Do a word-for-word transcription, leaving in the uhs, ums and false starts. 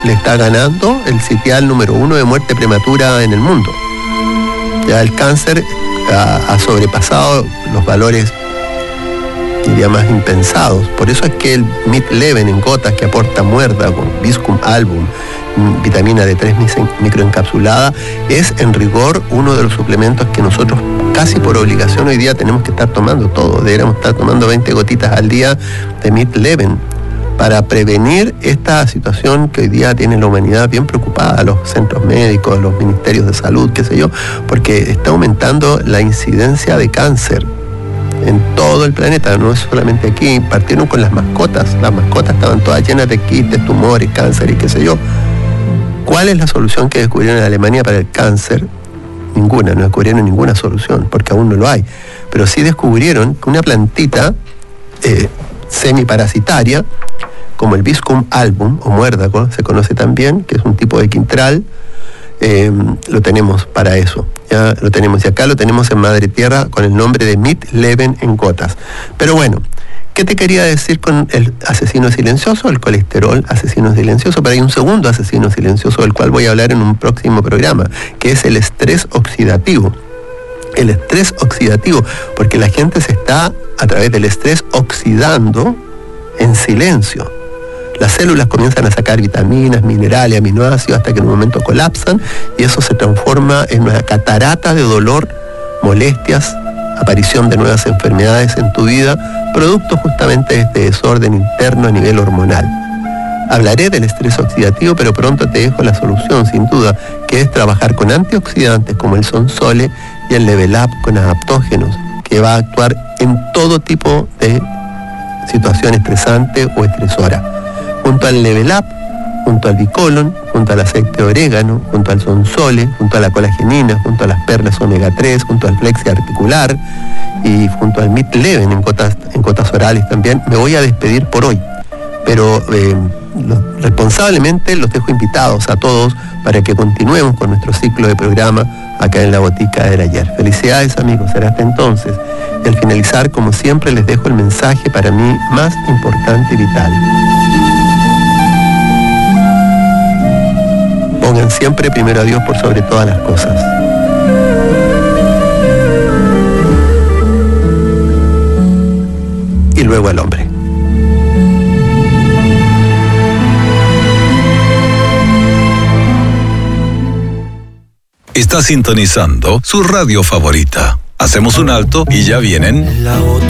le está ganando el sitial número uno de muerte prematura en el mundo. Ya el cáncer ha, ha sobrepasado los valores, diría, más impensados. Por eso es que el Mid-Leven en gotas que aporta muérdago, Viscum album, vitamina D tres microencapsulada, es en rigor uno de los suplementos que nosotros casi por obligación hoy día tenemos que estar tomando todo. Deberíamos estar tomando veinte gotitas al día de Mid-Leven para prevenir esta situación que hoy día tiene la humanidad bien preocupada, los centros médicos, los ministerios de salud, qué sé yo, porque está aumentando la incidencia de cáncer en todo el planeta, no es solamente aquí. Partieron con las mascotas, las mascotas estaban todas llenas de quistes, tumores, cáncer y qué sé yo. ¿Cuál es la solución que descubrieron en Alemania para el cáncer? Ninguna, no descubrieron ninguna solución, porque aún no lo hay. Pero sí descubrieron que una plantita eh, semiparasitaria, como el Viscum album o muérdago, se conoce también, que es un tipo de quintral, eh, lo tenemos para eso. Ya lo tenemos, y acá lo tenemos en Madre Tierra con el nombre de Mid-Leven en gotas. Pero bueno, ¿qué te quería decir con el asesino silencioso, el colesterol asesino silencioso? Pero hay un segundo asesino silencioso del cual voy a hablar en un próximo programa, que es el estrés oxidativo. El estrés oxidativo, porque la gente se está, a través del estrés, oxidando en silencio. Las células comienzan a sacar vitaminas, minerales, aminoácidos, hasta que en un momento colapsan, y eso se transforma en una catarata de dolor, molestias, aparición de nuevas enfermedades en tu vida, producto justamente de este desorden interno a nivel hormonal. Hablaré del estrés oxidativo, pero pronto te dejo la solución, sin duda, que es trabajar con antioxidantes como el Sonsole y el Level Up con adaptógenos, que va a actuar en todo tipo de situación estresante o estresora. Junto al Level Up, junto al Bicolon, junto al aceite de orégano, junto al Sonsole, junto a la colagenina, junto a las perlas omega tres, junto al Flexi articular y junto al Mid-Leven en gotas, en gotas orales también, me voy a despedir por hoy. Pero eh, lo, responsablemente los dejo invitados a todos para que continuemos con nuestro ciclo de programa acá en la Botica del Ayer. Felicidades, amigos, será hasta entonces. Y al finalizar, como siempre, les dejo el mensaje para mí más importante y vital. Pongan siempre primero a Dios por sobre todas las cosas. Y luego al hombre. Está sintonizando su radio favorita. Hacemos un alto y ya vienen. La